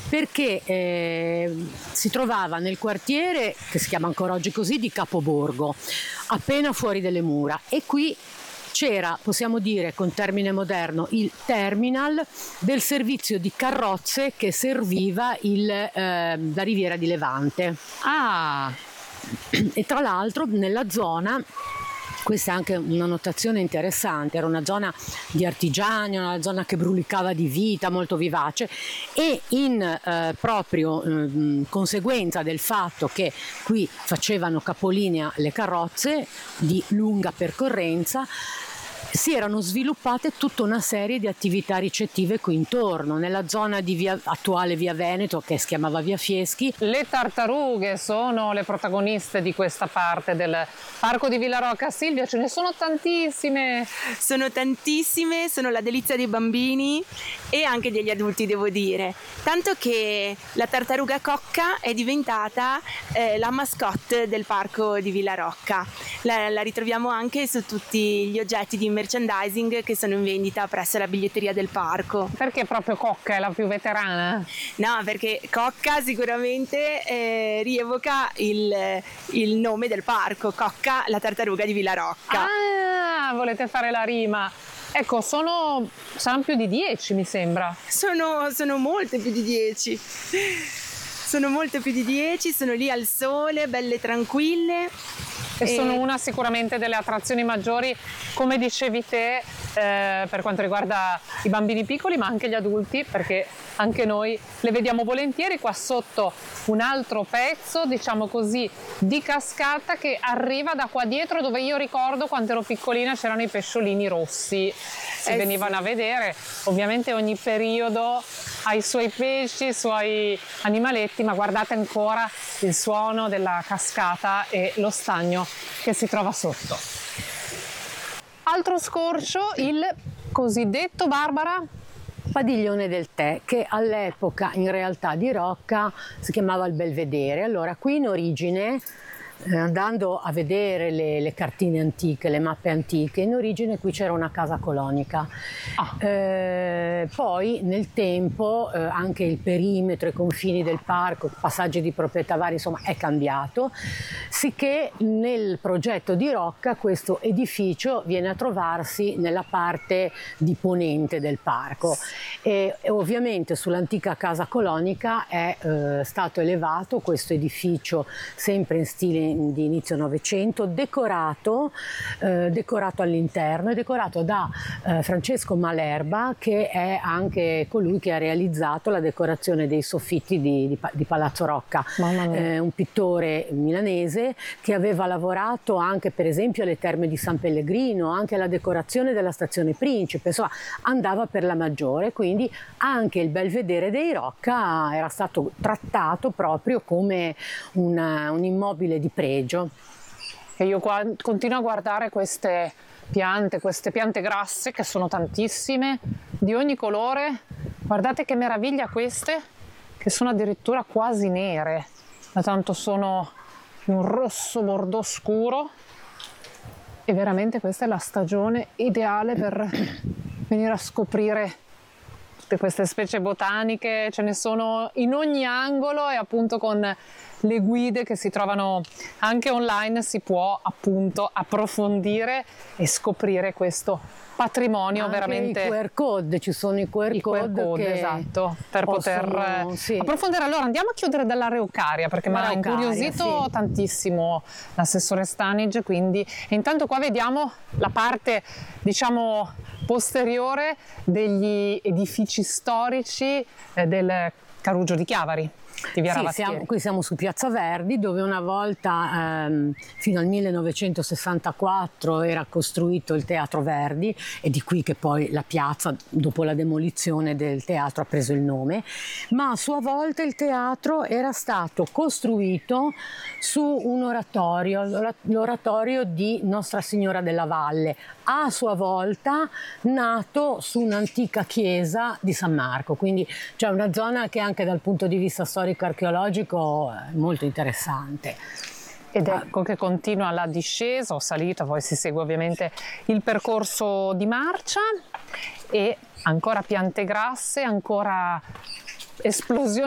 perché si trovava nel quartiere, che si chiama ancora oggi così, di Capoborgo, appena fuori delle mura, e qui c'era, possiamo dire con termine moderno, il terminal del servizio di carrozze che serviva la riviera di Levante. E tra l'altro nella zona, questa è anche una notazione interessante, era una zona di artigiani, una zona che brulicava di vita, molto vivace, e in proprio conseguenza del fatto che qui facevano capolinea le carrozze di lunga percorrenza, si erano sviluppate tutta una serie di attività ricettive qui intorno, nella zona di attuale via Veneto, che si chiamava via Fieschi. Le tartarughe sono le protagoniste di questa parte del parco di Villarocca. Silvia, ce ne sono tantissime. Sono tantissime, sono la delizia dei bambini e anche degli adulti, devo dire. Tanto che la tartaruga cocca è diventata la mascotte del parco di Villarocca. La ritroviamo anche su tutti gli oggetti di merchandising che sono in vendita presso la biglietteria del parco. Perché proprio Cocca è la più veterana? No, perché Cocca sicuramente rievoca il nome del parco, Cocca, la tartaruga di Villarocca. Ah, volete fare la rima? Ecco, saranno più di 10, mi sembra. Sono molte più di 10. Sono molte più di 10, sono lì al sole, belle tranquille. E sono una sicuramente delle attrazioni maggiori, come dicevi te, per quanto riguarda i bambini piccoli, ma anche gli adulti, perché anche noi le vediamo volentieri. Qua sotto un altro pezzo, diciamo così, di cascata che arriva da qua dietro, dove io ricordo quando ero piccolina c'erano i pesciolini rossi, si venivano a vedere. Ovviamente ogni periodo ha i suoi pesci, i suoi animaletti, ma guardate ancora il suono della cascata e lo stagno che si trova sotto. Altro scorcio, il cosiddetto, Barbara? Padiglione del tè, che all'epoca in realtà di Rocca si chiamava il Belvedere. Allora, qui in origine, andando a vedere le cartine antiche, le mappe antiche, in origine qui c'era una casa colonica. Poi nel tempo anche il perimetro, i confini del parco, passaggi di proprietà vari, insomma, è cambiato, sicché nel progetto di Rocca questo edificio viene a trovarsi nella parte di ponente del parco, e ovviamente sull'antica casa colonica è stato elevato questo edificio sempre in stile di inizio Novecento, decorato all'interno, e decorato da Francesco Malerba, che è anche colui che ha realizzato la decorazione dei soffitti di Palazzo Rocca, un pittore milanese che aveva lavorato anche per esempio alle Terme di San Pellegrino, anche alla decorazione della stazione Principe, insomma andava per la maggiore, quindi anche il Belvedere dei Rocca era stato trattato proprio come un immobile di pregio. E io qua continuo a guardare queste piante grasse, che sono tantissime, di ogni colore. Guardate che meraviglia queste, che sono addirittura quasi nere, da tanto sono di un rosso bordeaux scuro, e veramente questa è la stagione ideale per venire a scoprire tutte queste specie botaniche. Ce ne sono in ogni angolo, e appunto con le guide che si trovano anche online si può appunto approfondire e scoprire questo patrimonio. Anche veramente. I QR code, ci sono i QR code esatto, per poter approfondire. Allora andiamo a chiudere dall'Araucaria, perché mi ha incuriosito tantissimo l'assessore Stanage, quindi intanto qua vediamo la parte, diciamo, posteriore degli edifici storici del Carugio di Chiavari. Qui siamo su Piazza Verdi, dove una volta fino al 1964 era costruito il Teatro Verdi, e di qui che poi la piazza, dopo la demolizione del teatro, ha preso il nome, ma a sua volta il teatro era stato costruito su un oratorio, l'oratorio di Nostra Signora della Valle, a sua volta nato su un'antica chiesa di San Marco, quindi c'è una zona che anche dal punto di vista storico-archeologico è molto interessante. Ed ecco che continua la discesa o salita, poi si segue ovviamente il percorso di marcia, e ancora piante grasse, ancora esplosioni